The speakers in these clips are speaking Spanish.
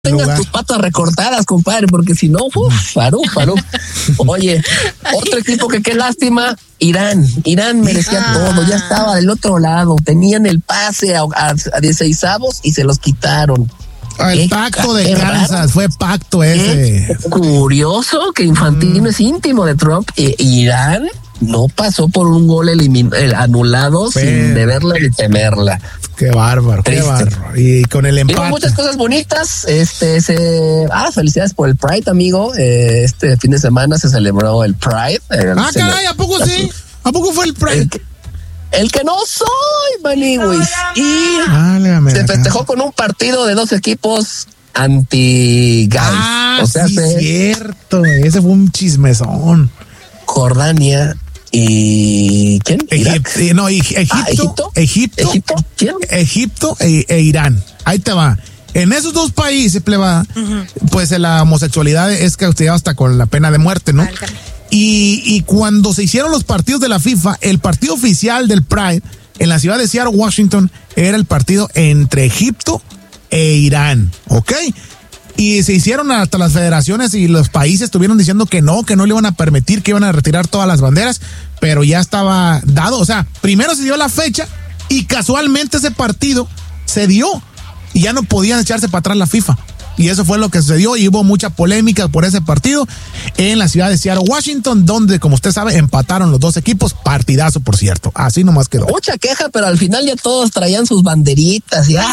tengas tus patas recortadas, compadre, porque si no, farú. Oye, otro equipo que qué lástima, Irán merecía todo, ya estaba del otro lado, tenían el pase a 16avos y se los quitaron. El pacto de Kansas, fue pacto ese. Curioso que Infantino es íntimo de Trump. Irán no pasó por un gol anulado sin deberla ni temerla. Qué bárbaro, triste. Qué bárbaro. Y con el empate. Digo, muchas cosas bonitas. Felicidades por el Pride, amigo. Este fin de semana se celebró el Pride. Caray, ¿a poco sí? ¿A poco fue el Pride? El que no soy, Maniwis. Y se festejó con un partido de 2 equipos anti-gays. O sea, sí, cierto. Ese fue un chismezón. Jordania y ¿quién? Egipto. ¿Quién? Egipto e Irán. Ahí te va. En esos 2 países, pleba, pues la homosexualidad es castigada hasta con la pena de muerte, ¿no? Y cuando se hicieron los partidos de la FIFA, el partido oficial del Pride en la ciudad de Seattle, Washington, era el partido entre Egipto e Irán, ¿ok? Y se hicieron hasta las federaciones y los países estuvieron diciendo que no le iban a permitir, que iban a retirar todas las banderas, pero ya estaba dado. O sea, primero se dio la fecha y casualmente ese partido se dio y ya no podían echarse para atrás la FIFA. Y eso fue lo que sucedió y hubo mucha polémica por ese partido en la ciudad de Seattle, Washington, donde, como usted sabe, empataron los 2 equipos. Partidazo, por cierto. Así nomás quedó. Mucha queja, pero al final ya todos traían sus banderitas. Y,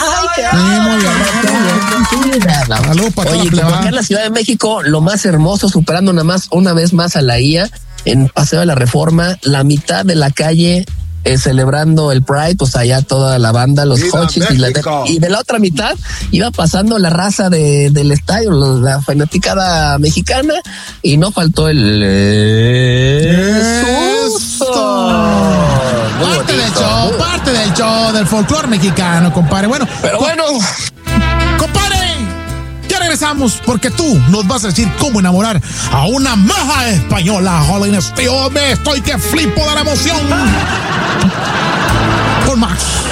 Salud para oye, como acá en la Ciudad de México, lo más hermoso, superando una vez más a la IA, en Paseo de la Reforma, la mitad de la calle celebrando el Pride, pues allá toda la banda, los coches y de la otra mitad iba pasando la raza del estadio, la fanaticada mexicana, y no faltó el parte del show del folclore mexicano, compadre. Bueno, compadre, ya regresamos porque tú nos vas a decir cómo enamorar a una maja española. Holiness, tío, me estoy que flipo de la emoción. Por Max.